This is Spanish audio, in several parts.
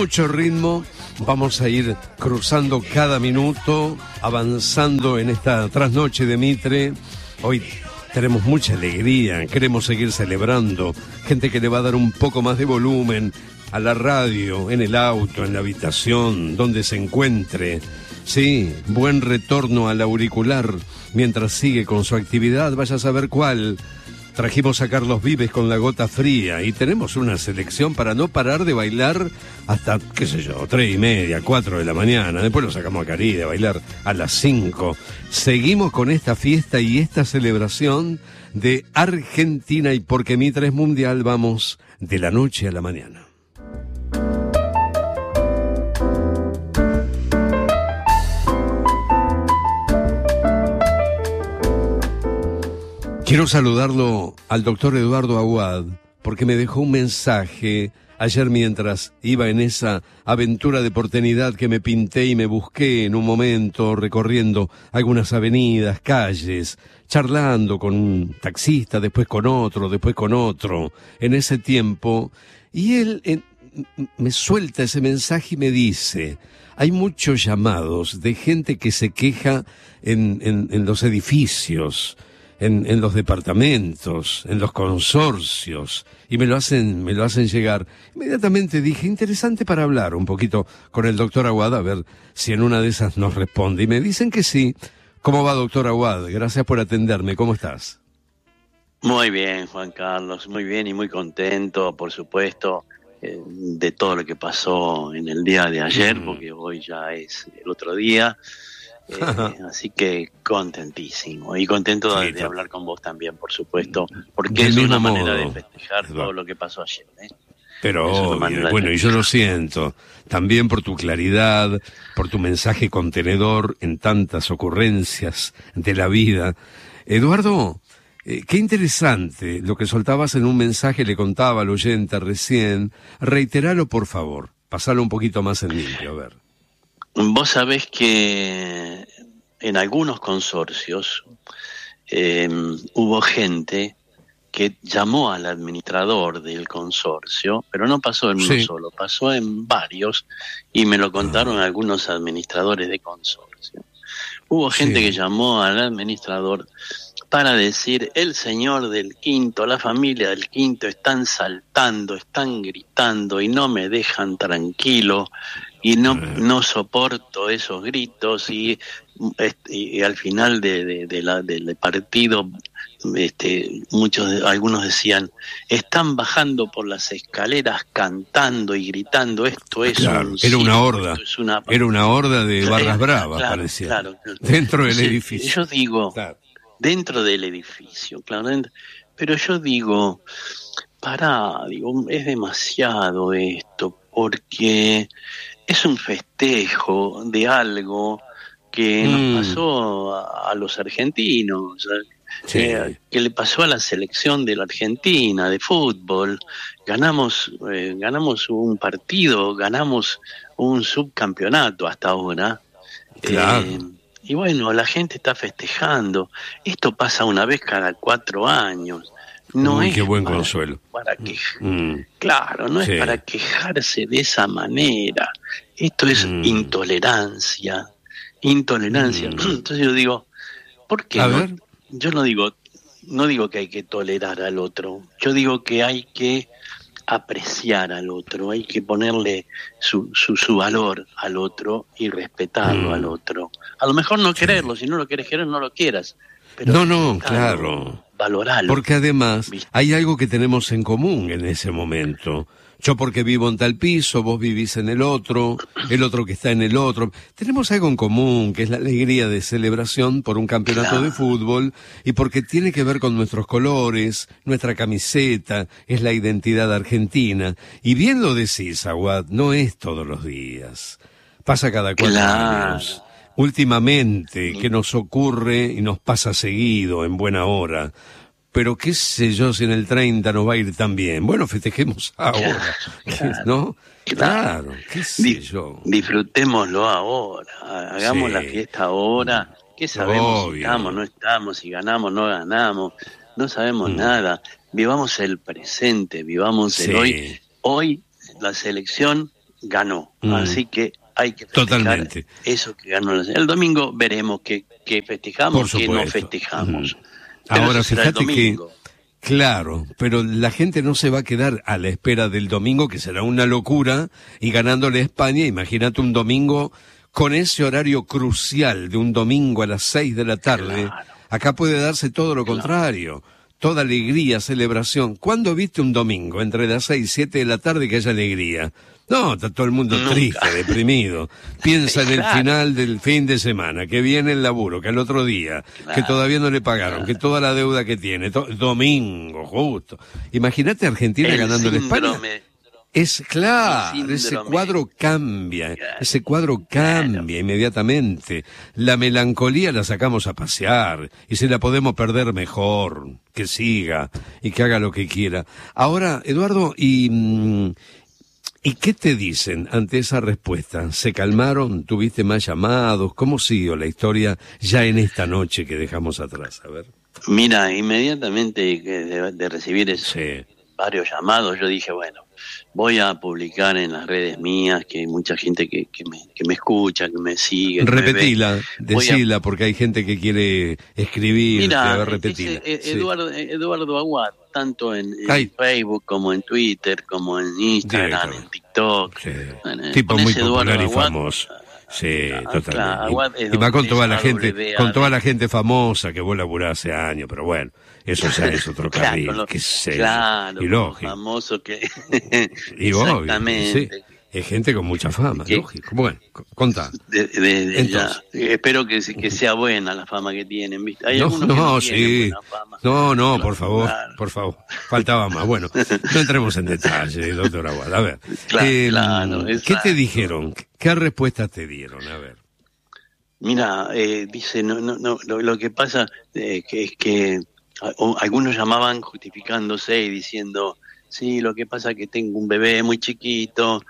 mucho ritmo. Vamos a ir cruzando cada minuto, avanzando en esta trasnoche de Mitre. Hoy tenemos mucha alegría, queremos seguir celebrando. Gente que le va a dar un poco más de volumen a la radio, en el auto, en la habitación, donde se encuentre. Sí, buen retorno al auricular mientras sigue con su actividad, vaya a saber cuál. Trajimos a Carlos Vives con La Gota Fría y tenemos una selección para no parar de bailar hasta, qué sé yo, 3:30, 4 de la mañana. Después lo sacamos a Cari a bailar a las 5. Seguimos con esta fiesta y esta celebración de Argentina, y porque Mitre es mundial, vamos de la noche a la mañana. Quiero saludarlo al doctor Eduardo Aguad, porque me dejó un mensaje ayer mientras iba en esa aventura de porteñidad que me pinté y me busqué en un momento, recorriendo algunas avenidas, calles, charlando con un taxista, después con otro, en ese tiempo. Y él me suelta ese mensaje y me dice: hay muchos llamados de gente que se queja en los edificios, en los departamentos, en los consorcios, y me lo hacen llegar. Inmediatamente dije, interesante para hablar un poquito con el doctor Aguad, a ver si en una de esas nos responde. Y me dicen que sí. ¿Cómo va, doctor Aguad? Gracias por atenderme. ¿Cómo estás? Muy bien, Juan Carlos, muy bien y muy contento, por supuesto, de todo lo que pasó en el día de ayer, porque hoy ya es el otro día. Así que contentísimo y contento de hablar con vos también, por supuesto, porque es una manera de festejar todo lo que pasó ayer, Pero obvio, bueno, y yo lo siento también por tu claridad, por tu mensaje contenedor en tantas ocurrencias de la vida. Eduardo, qué interesante lo que soltabas en un mensaje, le contaba al oyente recién. Reiteralo, por favor, pasalo un poquito más en limpio, a ver. Vos sabés que en algunos consorcios hubo gente que llamó al administrador del consorcio, pero no pasó en uno solo, pasó en varios, y me lo contaron algunos administradores de consorcio. Hubo gente que llamó al administrador para decir: el señor del quinto, la familia del quinto están saltando, están gritando y no me dejan tranquilo, y no soporto esos gritos, y al final del partido algunos decían: están bajando por las escaleras cantando y gritando, esto es era una horda, era una horda de barras bravas, parecía, dentro del edificio. Yo digo, dentro del edificio, claro, pero yo digo, es demasiado esto, porque es un festejo de algo que nos pasó a los argentinos, que le pasó a la selección de la Argentina de fútbol. Ganamos un partido, ganamos un subcampeonato hasta ahora. Y bueno, la gente está festejando. Esto pasa una vez cada 4 años. No es qué buen consuelo. Claro, no es para quejarse de esa manera. Esto es intolerancia. Entonces yo digo, ¿por qué no? Yo no digo que hay que tolerar al otro. Yo digo que hay que apreciar al otro, hay que ponerle su valor al otro y respetarlo al otro. A lo mejor no quererlo, si no lo quieres querer, no lo quieras. Pero claro. Valorarlo. Porque además hay algo que tenemos en común en ese momento. Yo porque vivo en tal piso, vos vivís en el otro que está en el otro. Tenemos algo en común, que es la alegría de celebración por un campeonato de fútbol, y porque tiene que ver con nuestros colores, nuestra camiseta, es la identidad argentina. Y bien lo decís, Aguad, no es todos los días. Pasa cada 4 años. Últimamente, que nos ocurre y nos pasa seguido, en buena hora. Pero qué sé yo si en el 30 nos va a ir tan bien. Bueno, festejemos ahora, ¿no? Claro, qué sé yo. Disfrutémoslo ahora, hagamos la fiesta ahora. ¿Qué sabemos si estamos, no estamos, si ganamos, no ganamos? No sabemos nada. Vivamos el presente, vivamos el hoy. Hoy la selección ganó. Así que hay que festejar Totalmente. eso que ganó. El domingo veremos qué festejamos, qué no festejamos. Pero Ahora, eso será el fíjate que, domingo. claro, pero la gente no se va a quedar a la espera del domingo, que será una locura, y ganándole a España, imagínate un domingo con ese horario crucial de un domingo a las 6 de la tarde. Claro. Acá puede darse todo lo contrario. Toda alegría, celebración. ¿Cuándo viste un domingo entre las 6 y 7 de la tarde que haya alegría? No, está todo el mundo triste, deprimido. Piensa en el final del fin de semana, que viene el laburo, que al otro día, que todavía no le pagaron, que toda la deuda que tiene, domingo, justo. Imagínate a Argentina ganando en España. Es claro, ese cuadro cambia inmediatamente. La melancolía la sacamos a pasear y si la podemos perder mejor, que siga y que haga lo que quiera. Ahora, Eduardo, ¿y qué te dicen ante esa respuesta? ¿Se calmaron? ¿Tuviste más llamados? ¿Cómo siguió la historia ya en esta noche que dejamos atrás? A ver. Mira, inmediatamente de recibir varios llamados, yo dije, bueno, voy a publicar en las redes mías, que hay mucha gente que me escucha, que me sigue. Repetila, decila, porque hay gente que quiere escribir. Mira, repetila. Eduardo Aguad, tanto en Facebook como en Twitter, como en Instagram, en TikTok. Sí. Bueno, Tipo muy popular Eduardo y Aguad, famoso. Sí, totalmente. Claro, y va con toda la gente, famosa que vos laburás hace años, pero bueno, eso ya es otro carril, qué sé yo. Claro, y lógico. Famoso que y obvio, exactamente. Sí. Es gente con mucha fama, lógico. Bueno, contá. Ya. Espero que sea buena la fama que tienen, ¿viste? Hay algunos que no tienen buena fama. No, claro, por favor, claro. por favor. Faltaba más. Bueno, no entremos en detalle, doctor Aguad. A ver, claro, ¿qué te dijeron? ¿Qué respuestas te dieron? A ver. Mira, dice, lo que pasa es que algunos llamaban justificándose y diciendo, sí, lo que pasa es que tengo un bebé muy chiquito,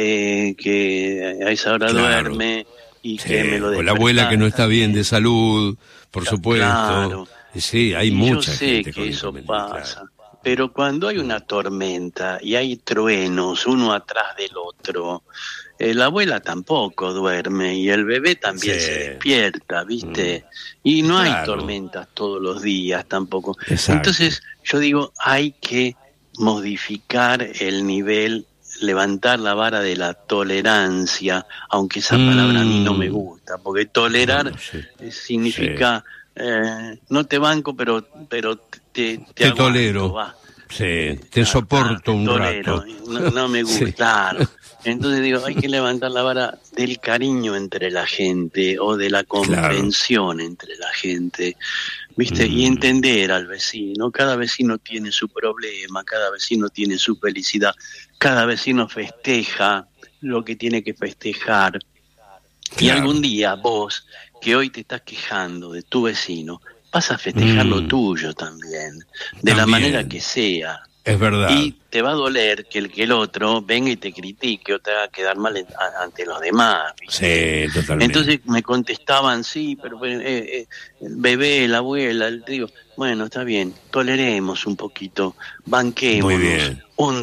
que a esa hora duerme y que me lo desperta. O la abuela que no está bien de salud, por supuesto. Claro. Sí, hay mucha gente. Yo sé que eso pasa, pero cuando hay una tormenta y hay truenos uno atrás del otro, la abuela tampoco duerme y el bebé también se despierta, ¿viste? Y no hay tormentas todos los días tampoco. Exacto. Entonces, yo digo, hay que modificar el nivel, levantar la vara de la tolerancia, aunque esa palabra a mí no me gusta, porque tolerar significa no te banco, pero te aguanto, tolero. Va. Sí, te soporto un rato. No me gusta, claro. Entonces digo, hay que levantar la vara del cariño entre la gente o de la comprensión entre la gente, ¿viste? Y entender al vecino. Cada vecino tiene su problema, cada vecino tiene su felicidad, cada vecino festeja lo que tiene que festejar. Y algún día vos, que hoy te estás quejando de tu vecino, vas a festejar lo tuyo también, de la manera que sea. Es verdad. Y te va a doler que el otro venga y te critique o te haga quedar mal ante los demás, ¿viste? Sí, totalmente. Entonces me contestaban, sí, pero el bebé, la abuela, digo, bueno, está bien, toleremos un poquito, banquémonos un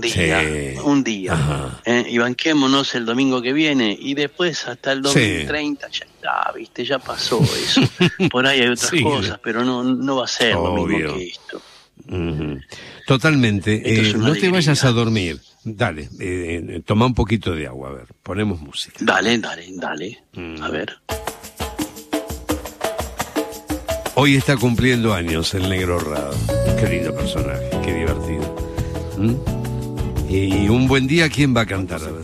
día, y banquémonos el domingo que viene y después hasta el domingo 30 ya está, ¿viste? Ya pasó eso. Por ahí hay otras cosas, pero no va a ser lo mismo que esto. Totalmente. No te vayas a dormir. Dale, toma un poquito de agua, a ver, ponemos música. Dale. A ver. Hoy está cumpliendo años el Negro Rado. Qué lindo personaje, qué divertido. Y un buen día, ¿quién va a cantar? A ver.